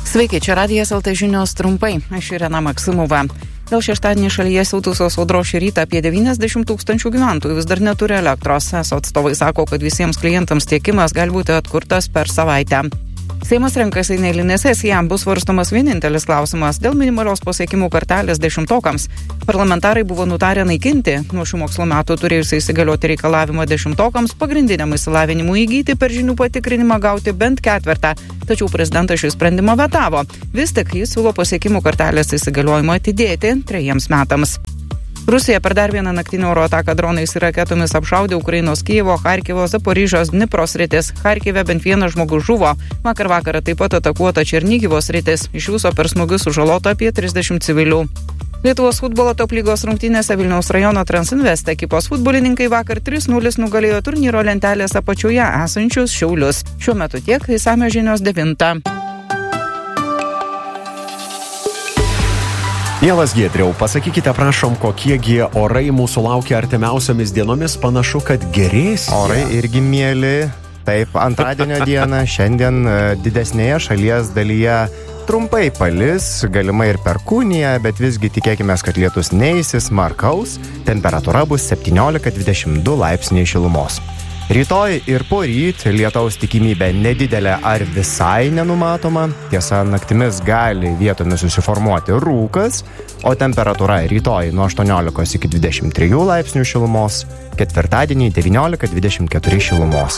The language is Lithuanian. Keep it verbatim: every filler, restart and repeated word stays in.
Sveiki, čia Radijas L T žinios trumpai. Aš Irena Maksimova. Dėl šeštadienį šalyje siautusios audros šį rytą apie devyniasdešimt tūkstančių gyventojų vis dar neturi elektros. Eso atstovai sako, kad visiems klientams tiekimas gali būti atkurtas per savaitę. Seimas renkasi į neeilinę sesiją, bus svarstomas vienintelis klausimas dėl minimalios pasiekimų kartelės dešimtokams. Parlamentarai buvo nutarę naikinti nuo šių mokslo metų turėjusiai įsigalioti reikalavimą dešimtokams pagrindiniam išsilavinimui įgyti per žinių patikrinimą gauti bent ketvertą, tačiau prezidentas šį sprendimą vetavo. Vis tik jis siūlo pasiekimų kartelės įsigaliojimą atidėti trejiems metams. Rusija per dar vieną naktinę oro ataką dronais ir raketomis apšaudė Ukrainos Kijevo, Charkivo, Zaporižės, Dnipro sritis. Charkive bent vienas žmogus žuvo. Vakar vakarą taip pat atakuota Černigivo sritis. Iš viso per smūgius sužalota apie trisdešimt civilių. Lietuvos futbolo top lygos rungtynėse Vilniaus rajono Transinvest ekipos futbolininkai vakar trys nulis nugalėjo turnyro lentelės apačioje esančius Šiaulius. Šiuo metu tiek, išsamios žinios devintą. Mielas Giedriau, pasakykite prašom, kokiegi orai mūsų laukia artimiausiomis dienomis, panašu, kad gerės. Orai irgi mieli, taip, antradienio dieną, šiandien didesnėje šalies dalyje trumpai palis, galimai ir perkūnija, bet visgi tikėkime, kad lietus neįsismarkaus, temperatūra bus septyniolika dvidešimt du laipsniai šilumos. Rytoj ir poryt lietaus tikimybė nedidelė ar visai nenumatoma. Tiesa, naktimis gali vietomis susiformuoti rūkas, o temperatūra rytoj nuo aštuoniolikos iki dvidešimt trijų laipsnių šilumos, ketvirtadienį devyniolika dvidešimt keturi šilumos.